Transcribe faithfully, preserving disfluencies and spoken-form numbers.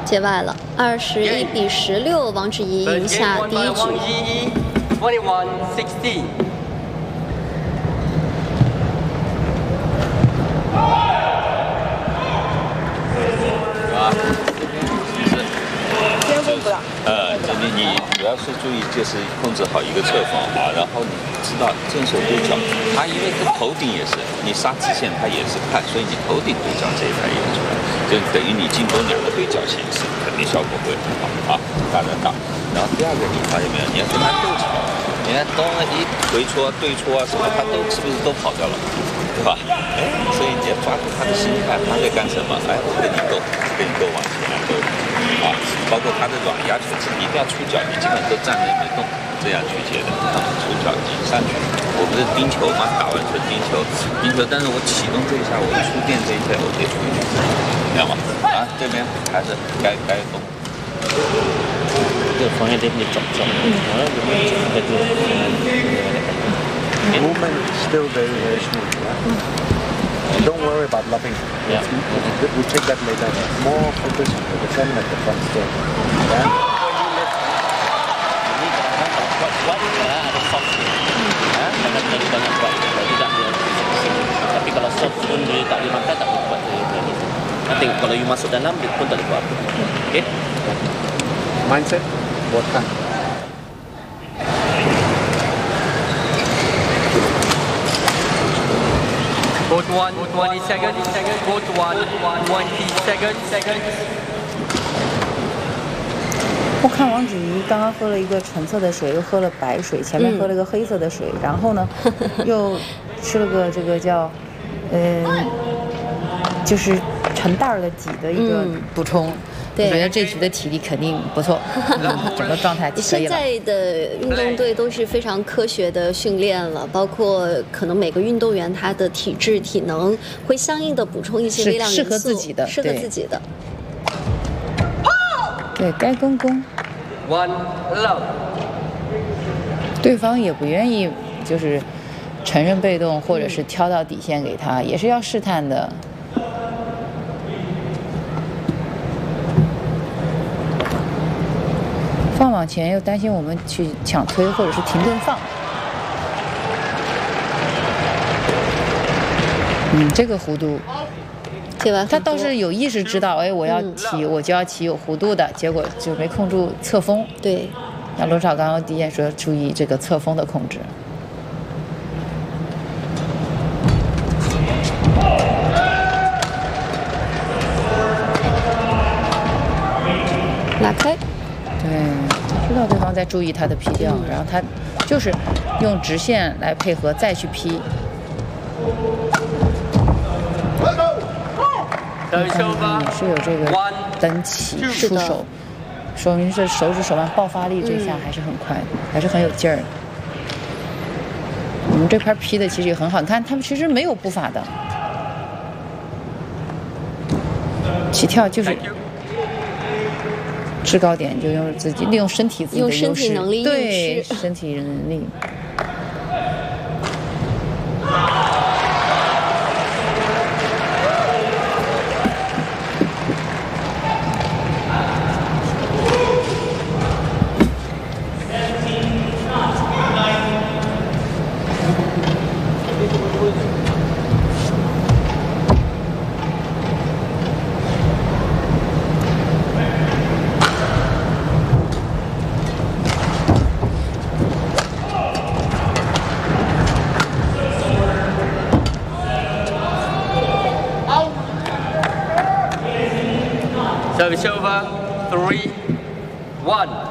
界外了，二十一比十六，王芷怡赢下第一局。 twenty-one sixteen。 呃，这边你主要是注意就是控制好一个侧方啊，然后你知道正手对角，它因为它头顶也是你杀直线，它也是看，所以你头顶对角这一排也出来，就等于你进攻两个对角形式，肯定效果会很好啊，打得到。然后第二个你发现没有，你要跟它斗吵，你看东一回戳对戳啊什么，它都是不是都跑掉了，对吧？哎，所以你要抓住他的心态，他在干什么？哎，我跟你斗，跟你斗往前来斗。啊，包括他的软压球是一定要出脚，你基本都站那没动，这样去接的。啊，出脚击上去，我不是盯球吗？打完球盯球，盯球，但是我启动这一下，我一出电这一下，我得出去，知道吗？啊，这边还是该该动。 这个防御得你找找，完了我们这个 movement still very very smooth. Yeah? Don't worry about lobbing. Yeah. We'll take that later. More focus on the defend at the front still. Yeah? ada soft kadang terlalu banyak buat kalau tidak dia tapi kalau soft pun dia tak boleh makan tak boleh buat dia berani nanti kalau you masuk dalam dia pun tak boleh buat apa okay Mindset buat kan. Both one, twenty seconds, both one, twenty seconds. 我看王芷怡刚刚喝了一个橙色的水，又喝了白水，前面喝了个黑色的水，嗯、然后呢，又吃了个这个叫，呃，就是成袋儿的挤的一个补充。嗯我觉得这局的体力肯定不错，整个状态可以了。 现在的运动队都是非常科学的训练了，包括可能每个运动员他的体质、体能会相应的补充一些微量元素， 适合自己的， 适合自己的。 对该攻攻。 One love。 对方也不愿意就是承认被动，或者是挑到底线给他，也是要试探的。放往前又担心我们去抢推或者是停顿放，嗯，这个弧度， 对吧？ 他倒是有意识知道，哎，我要起，我就要起有弧度的，结果就没控住侧锋。 对， 那罗少刚刚第一件说注意这个侧锋的控制。 拉开。 对，知道对方在注意他的劈吊，嗯、然后他就是用直线来配合再去劈。你看也是有这个蹬起出手，说明是手指手腕爆发力，这下还是很快的，还是很有劲儿。我们这块劈的其实也很好，你看他们其实没有步伐的，起跳就是。制高点就用自己利用身体自己的优势， 用身体能力， 对身体能力。 Service over, three, one.